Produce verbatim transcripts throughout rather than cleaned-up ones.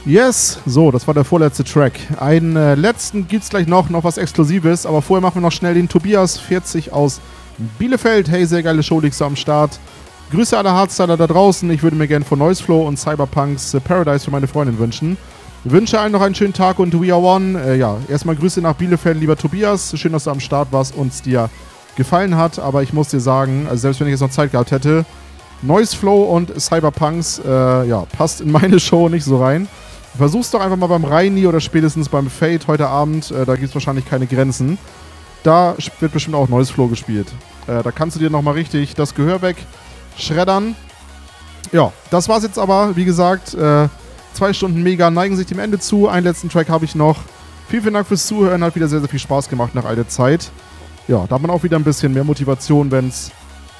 Yes, so, das war der vorletzte Track. Einen äh, letzten gibt's gleich noch, noch was Exklusives, aber vorher machen wir noch schnell den Tobias vierzig aus Bielefeld. Hey, sehr geile Show, liegst du am Start. Grüße alle Hardstyler da draußen. Ich würde mir gerne von Noiseflow und Cyberpunks äh, Paradise für meine Freundin wünschen. Wünsche allen noch einen schönen Tag und We Are One. Äh, ja, erstmal Grüße nach Bielefeld, lieber Tobias. Schön, dass du am Start warst und es dir gefallen hat, aber ich muss dir sagen, also selbst wenn ich jetzt noch Zeit gehabt hätte, Noiseflow und Cyberpunks, äh, ja, passt in meine Show nicht so rein. Versuch's doch einfach mal beim Reini oder spätestens beim Fade heute Abend. Äh, da gibt es wahrscheinlich keine Grenzen. Da wird bestimmt auch Noiseflow gespielt. Äh, da kannst du dir nochmal richtig das Gehör weg schreddern. Ja, das war's jetzt aber. Wie gesagt, äh, zwei Stunden mega neigen sich dem Ende zu. Einen letzten Track habe ich noch. Vielen, vielen Dank fürs Zuhören. Hat wieder sehr, sehr viel Spaß gemacht nach all der Zeit. Ja, da hat man auch wieder ein bisschen mehr Motivation, wenn es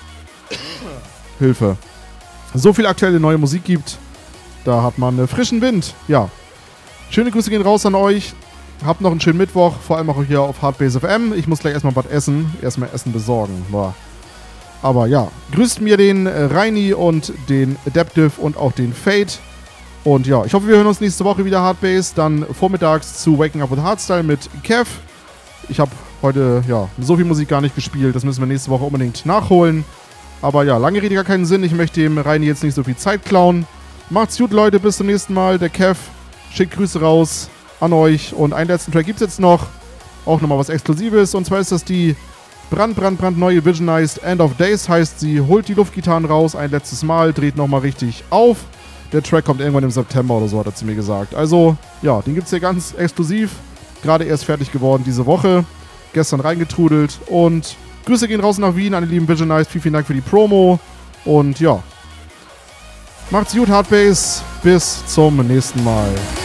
Hilfe. So viel aktuelle neue Musik gibt. Da hat man äh, frischen Wind. Ja. Schöne Grüße gehen raus an euch. Habt noch einen schönen Mittwoch. Vor allem auch hier auf Hardbase F M. Ich muss gleich erstmal was essen. Erstmal Essen besorgen. Boah. Aber ja. Grüßt mir den äh, Reini und den Adaptive und auch den Fade. Und ja, ich hoffe, wir hören uns nächste Woche wieder Hardbase. Dann vormittags zu Waking Up with Hardstyle mit Kev. Ich habe heute ja so viel Musik gar nicht gespielt. Das müssen wir nächste Woche unbedingt nachholen. Aber ja, lange Rede gar keinen Sinn. Ich möchte dem Reini jetzt nicht so viel Zeit klauen. Macht's gut, Leute. Bis zum nächsten Mal. Der Kev schickt Grüße raus an euch. Und einen letzten Track gibt's jetzt noch. Auch nochmal was Exklusives. Und zwar ist das die brand, brand, brand neue Visionized End of Days. Heißt, sie holt die Luftgitarren raus ein letztes Mal, dreht nochmal richtig auf. Der Track kommt irgendwann im September oder so, hat er zu mir gesagt. Also, ja, den gibt's hier ganz exklusiv. Gerade erst fertig geworden diese Woche. Gestern reingetrudelt. Und Grüße gehen raus nach Wien an die lieben Visionized. Vielen, vielen Dank für die Promo. Und ja, macht's gut, Hardbase. Bis zum nächsten Mal.